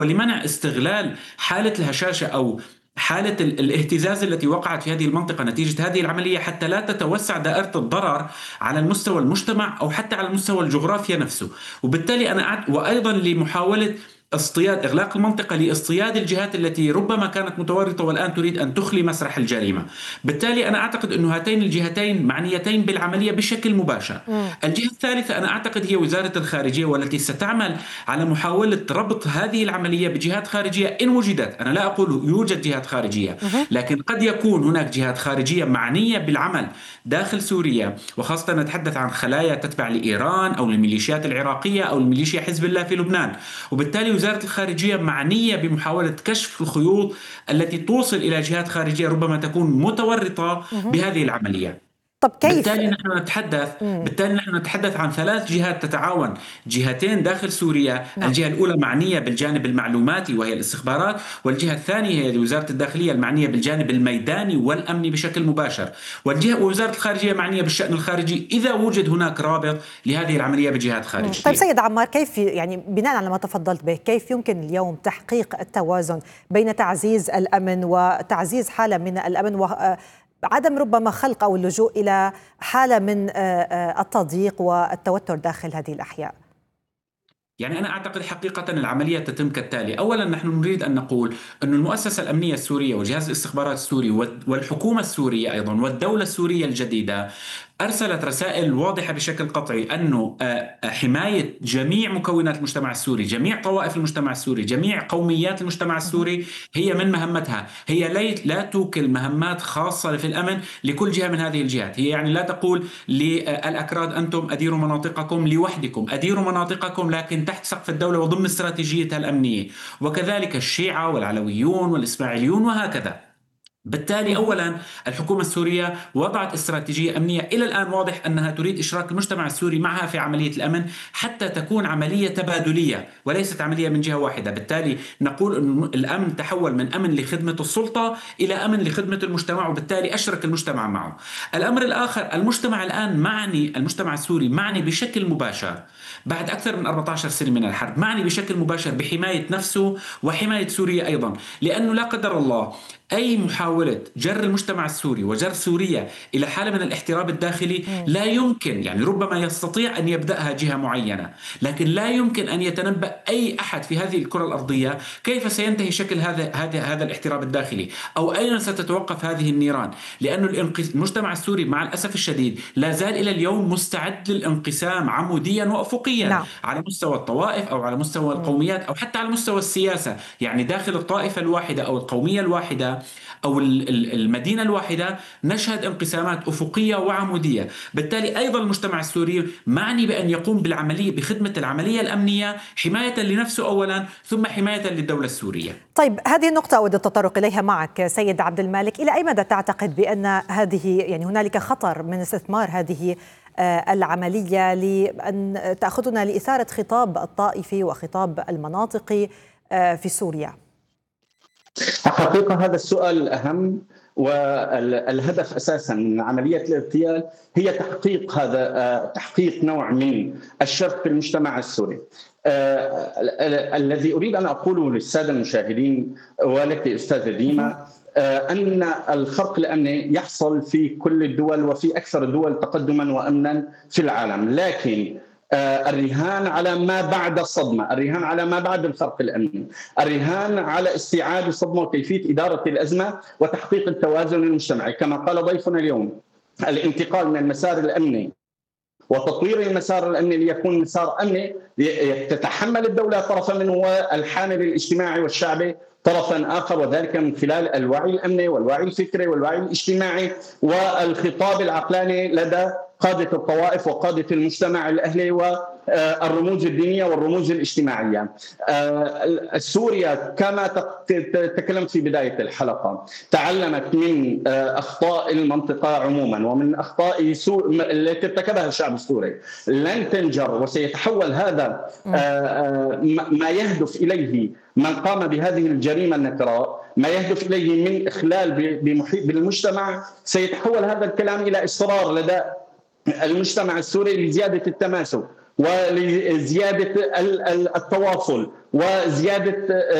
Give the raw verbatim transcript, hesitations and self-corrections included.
ولمنع استغلال حالة الهشاشة أو حالة ال- الاهتزاز التي وقعت في هذه المنطقة نتيجة هذه العملية، حتى لا تتوسع دائرة الضرر على المستوى المجتمع أو حتى على مستوى الجغرافيا نفسه. وبالتالي أنا أعت... وأيضا لمحاولة اصطياد إغلاق المنطقة لاصطياد الجهات التي ربما كانت متورطة والآن تريد أن تخلي مسرح الجريمة. بالتالي أنا أعتقد أن هاتين الجهتين معنيتين بالعملية بشكل مباشر. مم. الجهة الثالثة أنا أعتقد هي وزارة الخارجية، والتي ستعمل على محاولة ربط هذه العملية بجهات خارجية إن وجدت. أنا لا أقول يوجد جهات خارجية، مهم. لكن قد يكون هناك جهات خارجية معنية بالعمل داخل سوريا، وخاصة نتحدث عن خلايا تتبع لإيران أو الميليشيات العراقية أو الميليشيا حزب الله في لبنان. وبالتالي وزارة الخارجية معنية بمحاولة كشف الخيوط التي توصل إلى جهات خارجية ربما تكون متورطة مهم. بهذه العملية. طب كيف؟ بالتالي نحن نتحدث مم. بالتالي نحن نتحدث عن ثلاث جهات تتعاون، جهتين داخل سوريا. نعم. الجهة الأولى معنية بالجانب المعلوماتي وهي الاستخبارات، والجهة الثانية هي وزارة الداخلية المعنية بالجانب الميداني والأمني بشكل مباشر، والجهة ووزارة الخارجية معنية بالشأن الخارجي إذا وجد هناك رابط لهذه العملية بجهات مم. خارجية. طيب سيد عمار، كيف يعني بناء على ما تفضلت به، كيف يمكن اليوم تحقيق التوازن بين تعزيز الأمن وتعزيز حالة من الأمن وعدم ربما خلق أو اللجوء إلى حالة من آه، آه، التضييق والتوتر داخل هذه الأحياء؟ يعني أنا أعتقد حقيقة العملية تتم كالتالي. أولا نحن نريد أن نقول أن المؤسسة الأمنية السورية وجهاز الاستخبارات السوري والحكومة السورية أيضا والدولة السورية الجديدة أرسلت رسائل واضحة بشكل قطعي أنه حماية جميع مكونات المجتمع السوري، جميع طوائف المجتمع السوري، جميع قوميات المجتمع السوري هي من مهمتها. هي لا توكل مهمات خاصة في الأمن لكل جهة من هذه الجهات. هي يعني لا تقول للأكراد أنتم أديروا مناطقكم لوحدكم، أديروا مناطقكم لكن تحت سقف الدولة وضمن استراتيجيتها الأمنية، وكذلك الشيعة والعلويون والإسماعيليون وهكذا. بالتالي أولا الحكومة السورية وضعت استراتيجية أمنية إلى الآن واضح أنها تريد إشراك المجتمع السوري معها في عملية الأمن حتى تكون عملية تبادلية وليست عملية من جهة واحدة. بالتالي نقول أن الأمن تحول من أمن لخدمة السلطة إلى أمن لخدمة المجتمع، وبالتالي أشرك المجتمع معه. الأمر الآخر، المجتمع الآن معني، المجتمع السوري معني بشكل مباشر بعد أكثر من أربعة عشر سنة من الحرب، معني بشكل مباشر بحماية نفسه وحماية سوريا أيضا، لأنه لا قدر الله أي محاولة جر المجتمع السوري وجر سوريا إلى حالة من الاحتراب الداخلي لا يمكن، يعني ربما يستطيع أن يبدأها جهة معينة، لكن لا يمكن أن يتنبأ أي أحد في هذه الكرة الأرضية كيف سينتهي شكل هذا هذا هذا الاحتراب الداخلي أو أين ستتوقف هذه النيران. لأن المجتمع السوري مع الأسف الشديد لا زال إلى اليوم مستعد للانقسام عموديا وأفقيا. نعم. على مستوى الطوائف أو على مستوى القوميات أو حتى على مستوى السياسة، يعني داخل الطائفة الواحدة أو القومية الواحدة أو المدينة الواحدة نشهد انقسامات أفقية وعمودية. بالتالي أيضا المجتمع السوري معني بأن يقوم بالعملية بخدمة العملية الأمنية حماية لنفسه أولا ثم حماية للدولة السورية. طيب هذه النقطة أود التطرق إليها معك سيد عبد المالك. إلى أي مدى تعتقد بأن هذه يعني هنالك خطر من استثمار هذه العملية لأن تأخذنا لإثارة خطاب الطائفي وخطاب المناطقي في سوريا؟ حقيقة هذا السؤال الأهم، والهدف أساسا من عملية الاغتيال هي تحقيق هذا تحقيق نوع من الشرك في المجتمع السوري. الذي أريد أن أقوله للسادة المشاهدين ولك أستاذ ديما أن الخرق الأمني يحصل في كل الدول وفي أكثر الدول تقدما وأمنا في العالم، لكن الرهان على ما بعد الصدمة، الرهان على ما بعد الخرق الأمني، الرهان على استيعاب الصدمة وكيفية إدارة الأزمة وتحقيق التوازن المجتمعي. كما قال ضيفنا اليوم، الانتقال من المسار الأمني وتطوير المسار الأمني ليكون مسار أمني تتحمل الدولة طرفا منه والحامل الاجتماعي والشعبي طرفا آخر، وذلك من خلال الوعي الأمني والوعي الفكري والوعي الاجتماعي والخطاب العقلاني لدى قادة الطوائف وقادة المجتمع الأهلي والرموز الدينية والرموز الاجتماعية. سوريا كما تكلمت في بداية الحلقة تعلمت من أخطاء المنطقة عموما ومن أخطاء التي ارتكبها الشعب السوري، لن تنجر وسيتحول هذا ما يهدف إليه من قام بهذه الجريمة النكراء، ما يهدف إليه من إخلال بمحيط بالمجتمع، سيتحول هذا الكلام إلى إصرار لدى المجتمع السوري لزيادة التماسك ولزيادة التواصل وزيادة